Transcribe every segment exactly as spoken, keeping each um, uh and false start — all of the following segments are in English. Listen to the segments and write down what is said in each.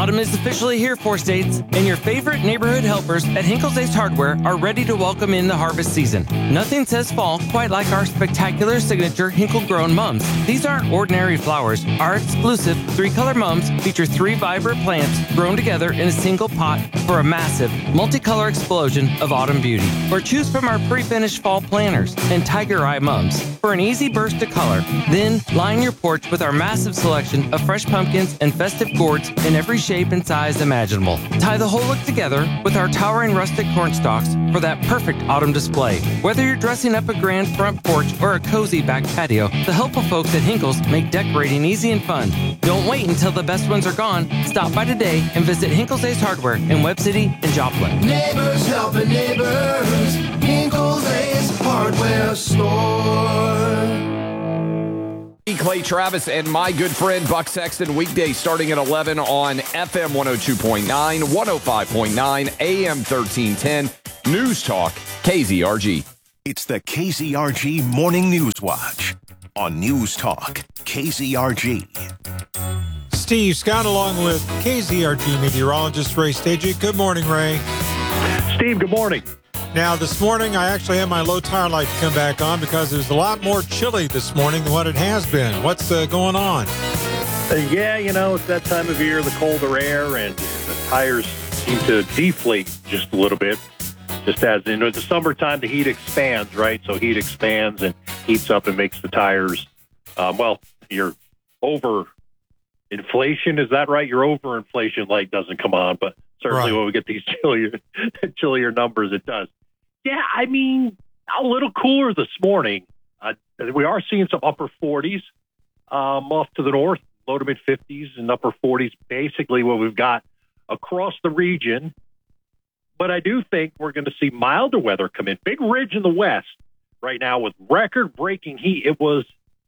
Autumn is officially here, four states, and your favorite neighborhood helpers at Hinkle's Ace Hardware are ready to welcome in the harvest season. Nothing says fall quite like our spectacular signature Hinkle-grown mums. These aren't ordinary flowers. Our exclusive three-color mums feature three vibrant plants grown together in a single pot for a massive, multicolor explosion of autumn beauty. Or choose from our pre-finished fall planters and tiger eye mums for an easy burst of color. Then line your porch with our massive selection of fresh pumpkins and festive gourds in every shape and size imaginable. Tie the whole look together with our towering rustic corn stalks for that perfect autumn display. Whether you're dressing up a grand front porch or a cozy back patio, the helpful folks at Hinkle's make decorating easy and fun. Don't wait until the best ones are gone. Stop by today and visit Hinkle's Ace Hardware in Webb City and Joplin. Neighbors helping neighbors. Hinkle's Ace Hardware Store. Clay Travis and my good friend Buck Sexton, weekdays starting at eleven on F M one oh two point nine, one oh five point nine, A M thirteen ten, News Talk, K Z R G. It's the K Z R G Morning News Watch on News Talk, K Z R G. Steve Scott along with K Z R G meteorologist Ray Stagey. Good morning, Ray. Steve, good morning. Now, this morning, I actually had my low tire light come back on because it was a lot more chilly this morning than what it has been. What's uh, going on? Uh, yeah, you know, it's that time of year, the colder air, and the tires seem to deflate just a little bit. Just as, you know, the summertime, the heat expands, right? So heat expands and heats up and makes the tires, um, well, your over inflation, is that right? Your over inflation light doesn't come on, but certainly right. When we get these chillier, chillier numbers, it does. Yeah, I mean, a little cooler this morning. Uh, we are seeing some upper forties um, off to the north, low to mid fifties and upper forties, basically what we've got across the region. But I do think we're going to see milder weather come in. Big ridge in the west right now with record-breaking heat. It was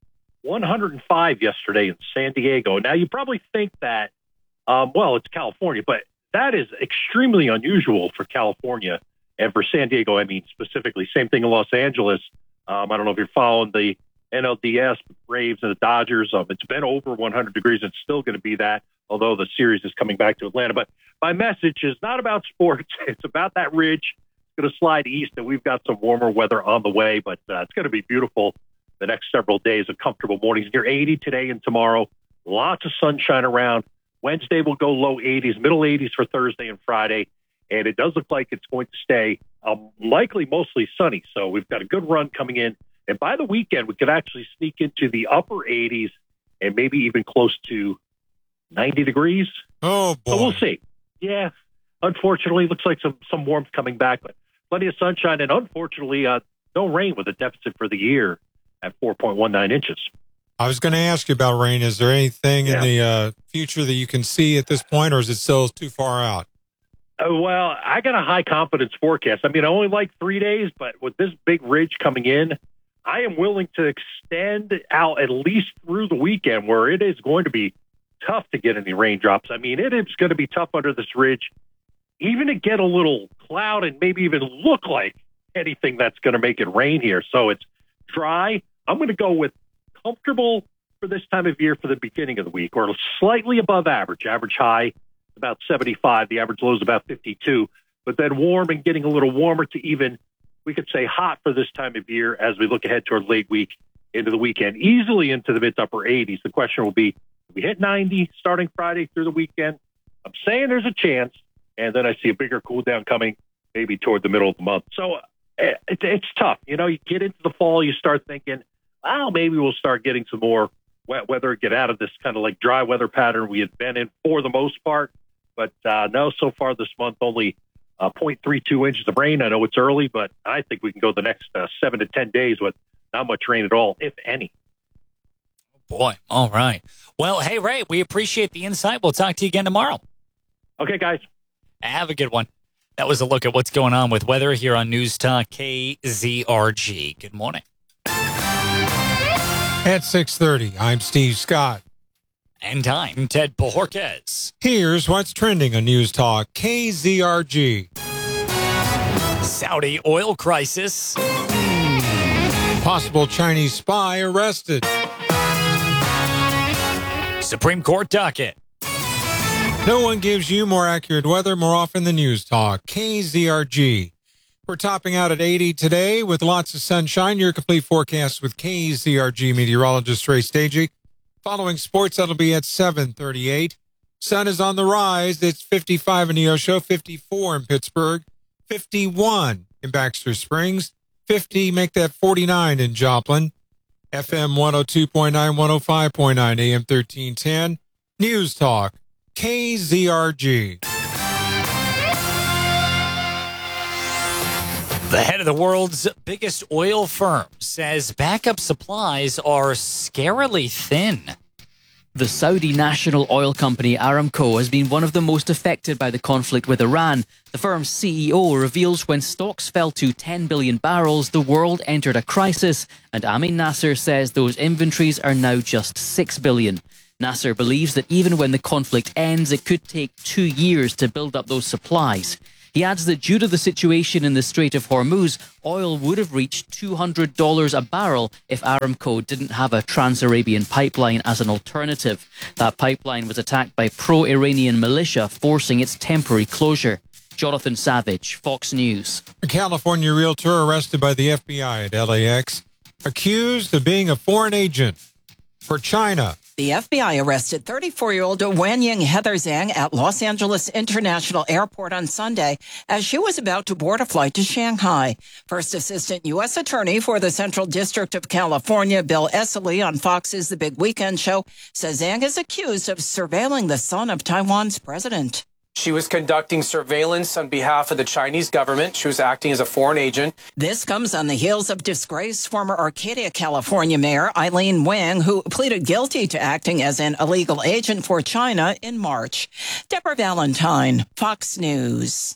one hundred five yesterday in San Diego. Now, you probably think that, um, well, it's California, but that is extremely unusual for California. And for San Diego, I mean, specifically, same thing in Los Angeles. Um, I don't know if you're following the N L D S, Braves, and the Dodgers. Um, it's been over one hundred degrees. It's still going to be that, although the series is coming back to Atlanta. But my message is not about sports. It's about that ridge. It's going to slide east, and we've got some warmer weather on the way. But uh, it's going to be beautiful the next several days of comfortable mornings. Near eighty today and tomorrow. Lots of sunshine around. Wednesday will go low eighties, middle eighties for Thursday and Friday. And it does look like it's going to stay um, likely mostly sunny. So we've got a good run coming in. And by the weekend, we could actually sneak into the upper eighties and maybe even close to ninety degrees. Oh, boy. So we'll see. Yeah, unfortunately, looks like some, some warmth coming back, but plenty of sunshine. And unfortunately, uh, no rain with a deficit for the year at four point one nine inches. I was going to ask you about rain. Is there anything yeah. in the uh, future that you can see at this point, or is it still too far out? Uh, well, I got a high confidence forecast. I mean, I only like three days, but with this big ridge coming in, I am willing to extend out at least through the weekend where it is going to be tough to get any raindrops. I mean, it is going to be tough under this ridge, even to get a little cloud and maybe even look like anything that's going to make it rain here. So it's dry. I'm going to go with comfortable for this time of year for the beginning of the week, or slightly above average. Average high about seventy-five. The average low is about fifty-two. But then warm and getting a little warmer to even, we could say, hot for this time of year as we look ahead toward late week into the weekend, easily into the mid to upper eighties. The question will be, do we hit ninety starting Friday through the weekend? I'm saying there's a chance, and then I see a bigger cool down coming maybe toward the middle of the month. So uh, it, it's tough. You know, you get into the fall, you start thinking, well, maybe we'll start getting some more wet weather, get out of this kind of like dry weather pattern we had been in for the most part. But uh, no, so far this month, only uh, zero point three two inches of rain. I know it's early, but I think we can go the next uh, seven to ten days with not much rain at all, if any. Oh boy. All right. Well, hey, Ray, we appreciate the insight. We'll talk to you again tomorrow. Okay, guys. Have a good one. That was a look at what's going on with weather here on News Talk K Z R G. Good morning. At six thirty, I'm Steve Scott. And I'm Ted Bojorquez. Here's what's trending on News Talk K Z R G. Saudi oil crisis. Possible Chinese spy arrested. Supreme Court docket. No one gives you more accurate weather more often than News Talk. K Z R G. We're topping out at eighty today with lots of sunshine. Your complete forecast with K Z R G meteorologist Ray Stagey. Following sports, that'll be at seven thirty-eight. Sun is on the rise. It's fifty-five in Neosho, fifty-four in Pittsburgh, fifty-one in Baxter Springs, fifty, make that forty-nine in Joplin. F M one oh two point nine, one oh five point nine, A M thirteen ten. News Talk, K Z R G. The head of the world's biggest oil firm says backup supplies are scarily thin. The Saudi national oil company Aramco has been one of the most affected by the conflict with Iran. The firm's C E O reveals when stocks fell to ten billion barrels, the world entered a crisis, and Amin Nasser says those inventories are now just six billion. Nasser believes that even when the conflict ends, it could take two years to build up those supplies. He adds that due to the situation in the Strait of Hormuz, oil would have reached two hundred dollars a barrel if Aramco didn't have a Trans-Arabian pipeline as an alternative. That pipeline was attacked by pro-Iranian militia, forcing its temporary closure. Jonathan Savage, Fox News. A California realtor arrested by the F B I at L A X, accused of being a foreign agent for China. The F B I arrested thirty-four-year-old Wenying Heather Zhang at Los Angeles International Airport on Sunday as she was about to board a flight to Shanghai. First Assistant U S Attorney for the Central District of California, Bill Esseley, on Fox's The Big Weekend Show, says Zhang is accused of surveilling the son of Taiwan's president. She was conducting surveillance on behalf of the Chinese government. She was acting as a foreign agent. This comes on the heels of disgraced former Arcadia, California Mayor Eileen Wang, who pleaded guilty to acting as an illegal agent for China in March. Deborah Valentine, Fox News.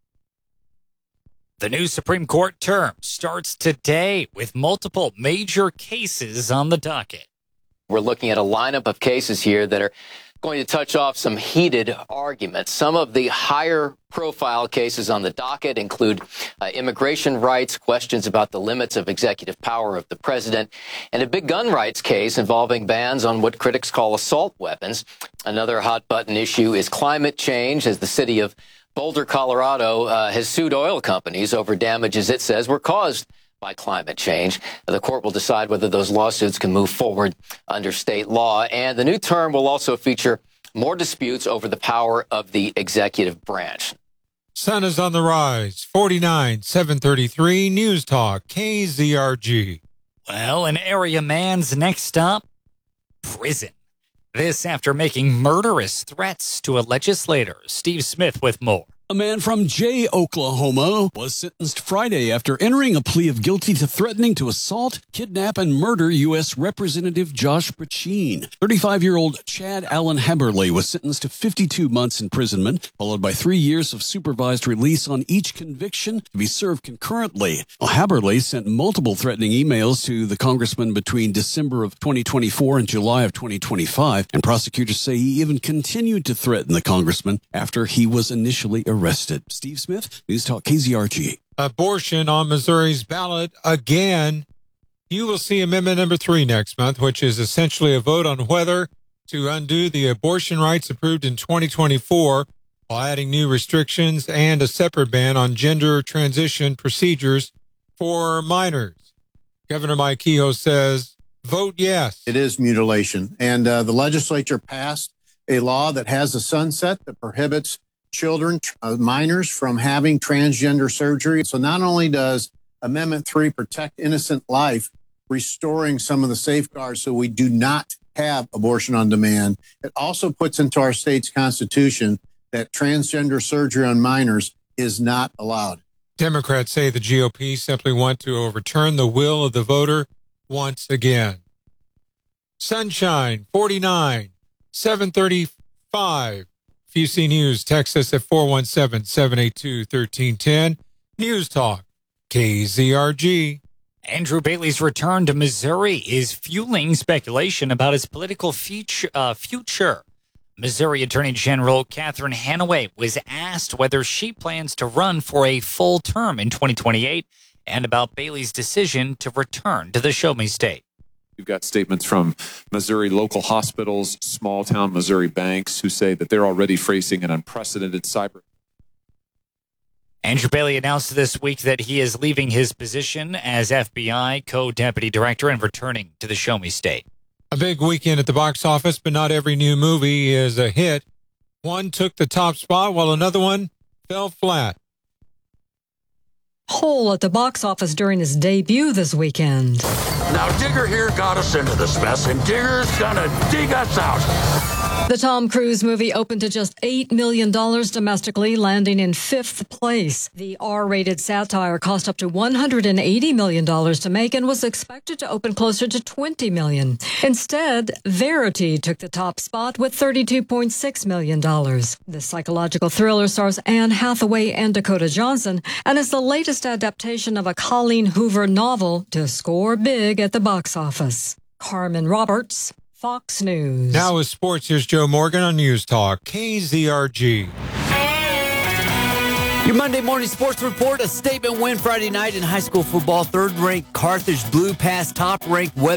The new Supreme Court term starts today with multiple major cases on the docket. We're looking at a lineup of cases here that are going to touch off some heated arguments. Some of the higher profile cases on the docket include uh, immigration rights, questions about the limits of executive power of the president, and a big gun rights case involving bans on what critics call assault weapons. Another hot button issue is climate change, as the city of Boulder, Colorado uh, has sued oil companies over damages it says were caused by climate change. The court will decide whether those lawsuits can move forward under state law. And the new term will also feature more disputes over the power of the executive branch. Sun is on the rise. forty-nine, seven thirty-three, News Talk, K Z R G. Well, an area man's next stop, prison. This after making murderous threats to a legislator. Steve Smith with more. A man from Jay, Oklahoma, was sentenced Friday after entering a plea of guilty to threatening to assault, kidnap, and murder U S Representative Josh Brecheen. thirty-five-year-old Chad Allen Haberly was sentenced to fifty-two months imprisonment, followed by three years of supervised release on each conviction to be served concurrently. Well, Haberly sent multiple threatening emails to the congressman between December of twenty twenty-four and July of twenty twenty-five, and prosecutors say he even continued to threaten the congressman after he was initially arrested. Arrested. Steve Smith, News Talk K Z R G. Abortion on Missouri's ballot again. You will see amendment number three next month, which is essentially a vote on whether to undo the abortion rights approved in twenty twenty-four while adding new restrictions and a separate ban on gender transition procedures for minors. Governor Mike Kehoe says, vote yes. It is mutilation. And uh, the legislature passed a law that has a sunset that prohibits children, uh, minors, from having transgender surgery. So not only does Amendment three protect innocent life, restoring some of the safeguards so we do not have abortion on demand, it also puts into our state's constitution that transgender surgery on minors is not allowed. Democrats say the G O P simply want to overturn the will of the voter once again. Sunshine, forty-nine, seven thirty-five. If you see news, text us at four one seven, seven eight two, one three one zero. News Talk, K Z R G. Andrew Bailey's return to Missouri is fueling speculation about his political future. Uh, future. Missouri Attorney General Catherine Hanaway was asked whether she plans to run for a full term in twenty twenty-eight and about Bailey's decision to return to the Show Me State. You've got statements from Missouri local hospitals, small-town Missouri banks who say that they're already facing an unprecedented cyber. Andrew Bailey announced this week that he is leaving his position as F B I co-deputy director and returning to the Show Me State. A big weekend at the box office, but not every new movie is a hit. One took the top spot while another one fell flat. Hole at the box office during his debut this weekend. Now, Digger here got us into this mess, and Digger's gonna dig us out. The Tom Cruise movie opened to just eight million dollars domestically, landing in fifth place. The R-rated satire cost up to one hundred eighty million dollars to make and was expected to open closer to twenty million dollars. Instead, Verity took the top spot with thirty-two point six million dollars. The psychological thriller stars Anne Hathaway and Dakota Johnson and is the latest adaptation of a Colleen Hoover novel to score big at the box office. Carmen Roberts, Fox News. Now with sports, here's Joe Morgan on News Talk, K Z R G. Your Monday morning sports report, a statement win Friday night in high school football. Third-ranked Carthage Blue passed top-ranked Webb